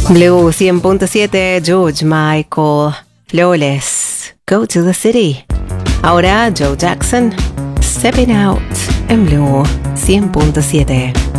Blue 100.7, George Michael, Flawless, Go to the City. Ahora Joe Jackson, Stepping Out en Blue 100.7.